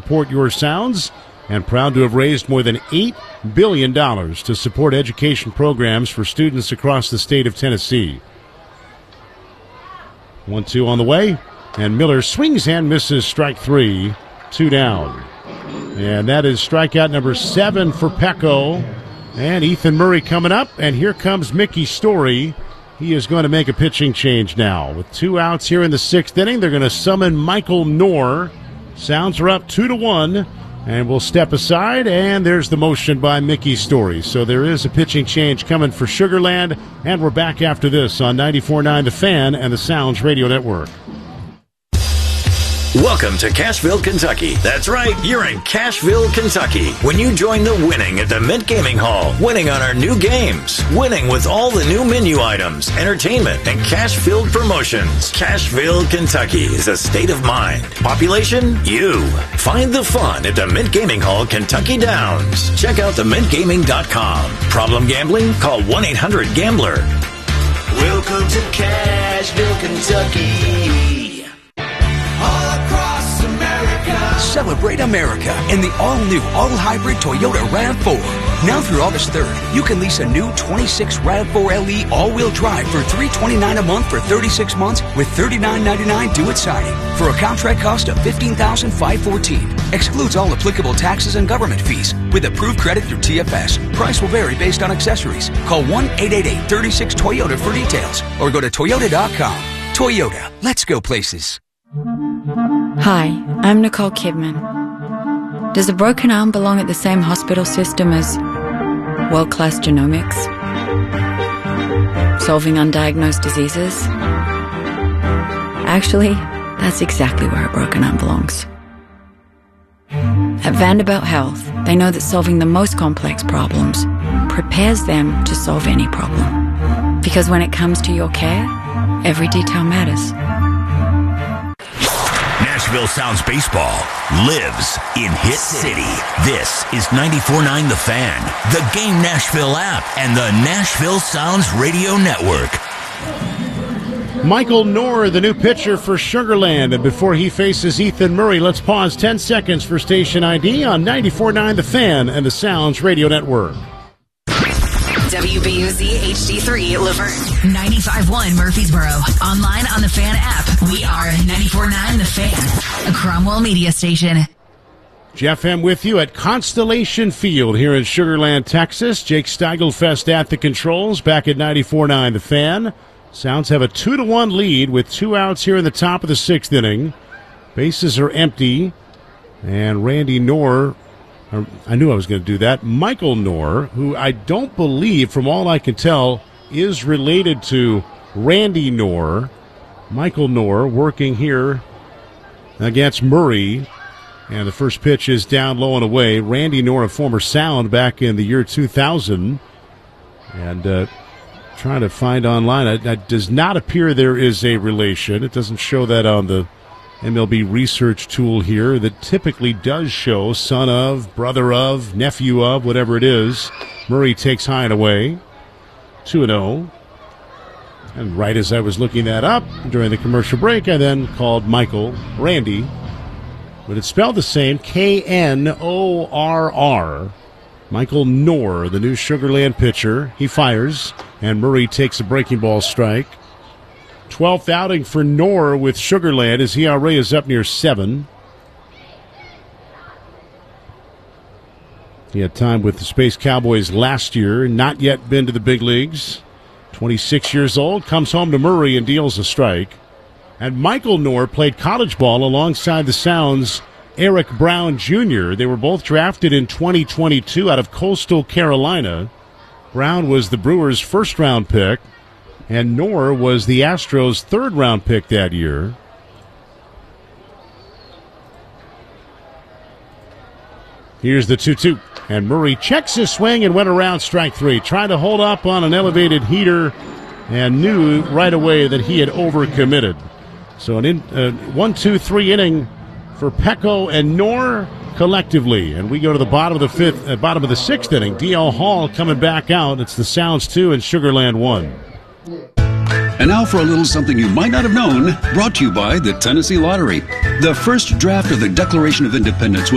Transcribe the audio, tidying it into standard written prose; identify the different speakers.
Speaker 1: support your sounds, and proud to have raised more than $8 billion to support education programs for students across the state of Tennessee. 1-2 on the way, and Miller swings and misses strike 3, 2 down. And that is strikeout number 7 for Pecco. And Ethan Murray coming up, and here comes Mickey Story. He is going to make a pitching change now. With 2 outs here in the 6th inning, they're going to summon Michael Knorr. Sounds are up 2-1, and we'll step aside, and there's the motion by Mickey Story. So there is a pitching change coming for Sugar Land, and we're back after this on 94.9 The Fan and the Sounds Radio Network.
Speaker 2: Welcome to Cashville, Kentucky. That's right, you're in Cashville, Kentucky. When you join the winning at the Mint Gaming Hall, winning on our new games, winning with all the new menu items, entertainment, and cash-filled promotions. Cashville, Kentucky is a state of mind. Population? You. Find the fun at the Mint Gaming Hall, Kentucky Downs. Check out themintgaming.com. Problem gambling? Call 1-800-GAMBLER.
Speaker 3: Welcome to Cashville, Kentucky.
Speaker 4: Celebrate America in the all-new, all-hybrid Toyota RAV4. Now through August 3rd, you can lease a new 26 RAV4 LE all-wheel drive for $329 a month for 36 months with $39.99 due at signing for a contract cost of $15,514. Excludes all applicable taxes and government fees with approved credit through TFS. Price will vary based on accessories. Call 1-888-36-TOYOTA for details or go to Toyota.com. Toyota, let's go places.
Speaker 5: Hi, I'm Nicole Kidman. Does a broken arm belong at the same hospital system as world-class genomics? Solving undiagnosed diseases? Actually, that's exactly where a broken arm belongs. At Vanderbilt Health, they know that solving the most complex problems prepares them to solve any problem. Because when it comes to your care, every detail matters.
Speaker 2: Nashville Sounds baseball lives in Hit City. This is 94.9 The Fan, the Game Nashville app, and the Nashville Sounds Radio Network.
Speaker 1: Michael Knorr, the new pitcher for Sugar Land. And before he faces Ethan Murray, let's pause 10 seconds for station ID on 94.9 The Fan and the Sounds Radio Network.
Speaker 6: WBUZ HD3 Laverne, 95.1 Murfreesboro. Online on the Fan app. We are 94.9 The Fan, a Cromwell media station.
Speaker 1: Jeff M. with you at Constellation Field here in Sugar Land, Texas. Jake Steigelfest at the controls, back at 94.9 The Fan. Sounds have a 2-1 lead with 2 outs here in the top of the 6th inning. Bases are empty, and Randy Knorr, I knew I was going to do that, Michael Knorr, who I don't believe, from all I can tell, is related to Randy Knorr. Michael Knorr working here against Murray, and the first pitch is down low and away. Randy Knorr, a former Sound back in the year 2000, and trying to find online. It does not appear there is a relation. It doesn't show that on the MLB research tool here that typically does show son of, brother of, nephew of, whatever it is. Murray takes high and away, 2-0. And right as I was looking that up during the commercial break, I then called Michael Randy. But it's spelled the same, K-N-O-R-R. Michael Knorr, the new Sugar Land pitcher. He fires, and Murray takes a breaking ball strike. 12th outing for Knorr with Sugar Land. His ERA is up near 7. He had time with the Space Cowboys last year, not yet been to the big leagues. 26 years old, comes home to Murray and deals a strike. And Michael Knorr played college ball alongside the Sounds' Eric Brown Jr. They were both drafted in 2022 out of Coastal Carolina. Brown was the Brewers' first-round pick, and Knorr was the Astros' third-round pick that year. Here's the 2-2. And Murray checks his swing and went around strike 3. Tried to hold up on an elevated heater and knew right away that he had overcommitted. So an 1-2-3 inning for Pecco and Knorr collectively. And we go to the bottom of the 6th inning. D.L. Hall coming back out. It's the Sounds 2 and Sugar Land 1.
Speaker 7: And now for a little something you might not have known, brought to you by the Tennessee Lottery. The first draft of the Declaration of Independence